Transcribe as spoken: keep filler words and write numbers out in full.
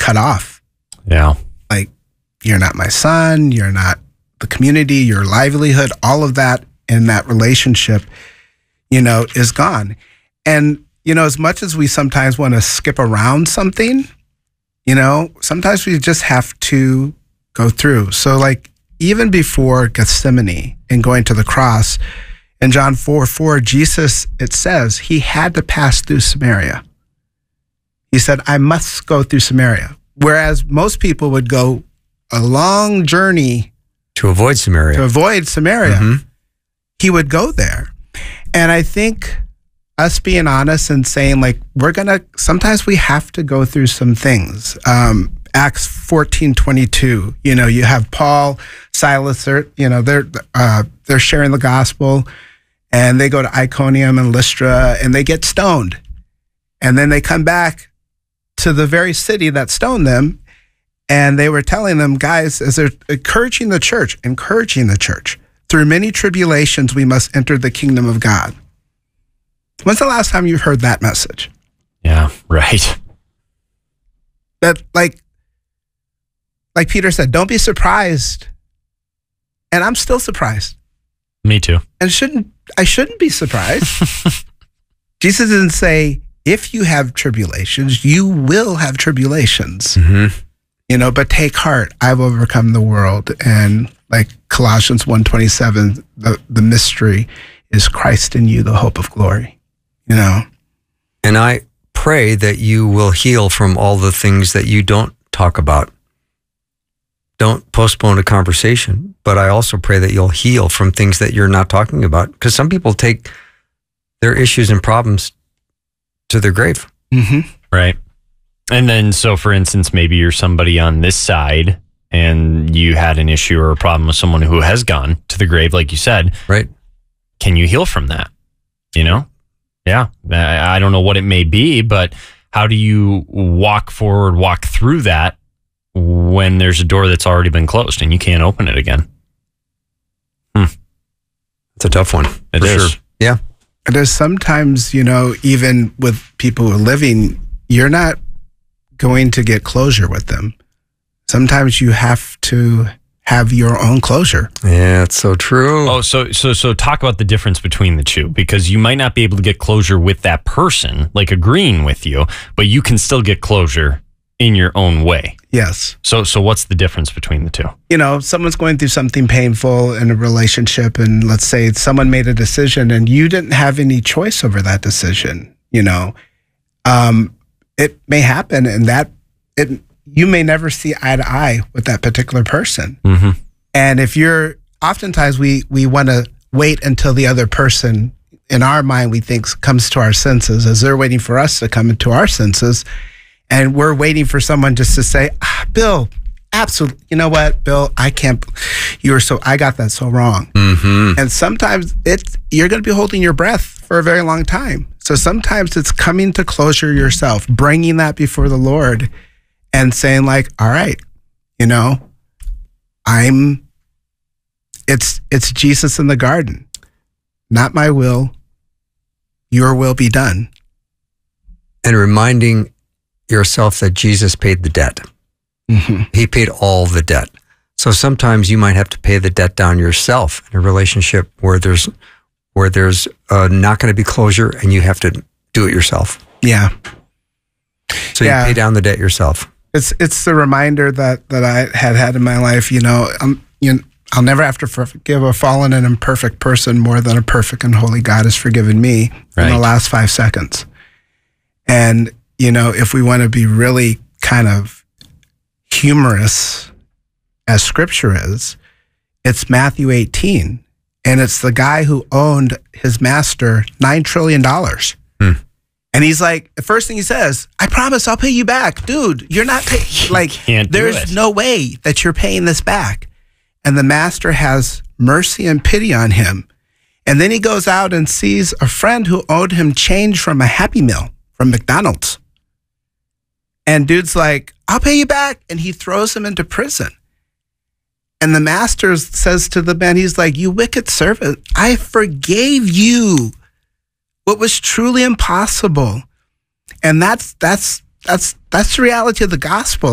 cut off. Yeah. Like, you're not my son, you're not the community, your livelihood, all of that in that relationship, you know, is gone. And, you know, as much as we sometimes want to skip around something, you know, sometimes we just have to go through. So like even before Gethsemane and going to the cross, in John four four, Jesus, it says, he had to pass through Samaria. He said, I must go through Samaria. Whereas most people would go a long journey to avoid Samaria. To avoid Samaria. Mm-hmm. He would go there. And I think us being honest and saying, like, we're going to, sometimes we have to go through some things. Um, Acts fourteen twenty-two, you know, you have Paul, Silas, they're, you know, they're, uh, they're sharing the gospel, and they go to Iconium and Lystra, and they get stoned. And then they come back to the very city that stoned them, and they were telling them, guys, as they're encouraging the church, encouraging the church, through many tribulations, we must enter the kingdom of God. When's the last time you heard that message? Yeah, right. That, like, like Peter said, don't be surprised. And I'm still surprised. Me too. And shouldn't I shouldn't be surprised. Jesus didn't say, if you have tribulations, you will have tribulations. Mm-hmm. You know, but take heart, I've overcome the world. And like Colossians one twenty-seven, the, the mystery is Christ in you, the hope of glory. You know? And I pray that you will heal from all the things that you don't talk about. Don't postpone a conversation, but I also pray that you'll heal from things that you're not talking about. Because some people take their issues and problems to their grave. Mm-hmm. Right. And then, so for instance, maybe you're somebody on this side and you had an issue or a problem with someone who has gone to the grave, like you said. Right. Can you heal from that? You know? Yeah. I, I don't know what it may be, but how do you walk forward, walk through that when there's a door that's already been closed and you can't open it again? Hmm. It's a tough one. It for is. Sure. Yeah. There's sometimes, you know, even with people who are living, you're not going to get closure with them. Sometimes you have to have your own closure. Yeah, it's so true. Oh, so so so talk about the difference between the two, because you might not be able to get closure with that person, like agreeing with you, but you can still get closure in your own way. Yes. So so what's the difference between the two? You know, someone's going through something painful in a relationship, and let's say someone made a decision and you didn't have any choice over that decision, you know. Um, it may happen, and that it you may never see eye to eye with that particular person. Mm-hmm. And if you're, oftentimes we we want to wait until the other person, in our mind, we think comes to our senses, as they're waiting for us to come into our senses. And we're waiting for someone just to say, ah, Bill, absolutely. You know what, Bill, I can't, you were so, I got that so wrong. Mm-hmm. And sometimes it's, you're going to be holding your breath for a very long time. So sometimes it's coming to closure yourself, bringing that before the Lord and saying like, all right, you know, I'm, it's, it's Jesus in the garden, not my will, your will be done. And reminding yourself that Jesus paid the debt. Mm-hmm. He paid all the debt. So sometimes you might have to pay the debt down yourself in a relationship where there's where there's uh, not going to be closure, and you have to do it yourself. Yeah. So Yeah. you pay down the debt yourself. It's it's the reminder that that I had had in my life. You know, I'm you know, I'll never have to forgive a fallen and imperfect person more than a perfect and holy God has forgiven me Right. in the last five seconds. And you know, if we want to be really kind of humorous, as Scripture is, it's Matthew eighteen, and it's the guy who owned his master nine trillion dollars. Hmm. And he's like, the first thing he says, I promise I'll pay you back. Dude, you're not pay- like, can't do there's it. no way that you're paying this back. And the master has mercy and pity on him. And then he goes out and sees a friend who owed him change from a Happy Meal from McDonald's. And dude's like, I'll pay you back. And he throws him into prison. And the master says to the man, he's like, you wicked servant, I forgave you what was truly impossible. And that's that's that's that's the reality of the gospel.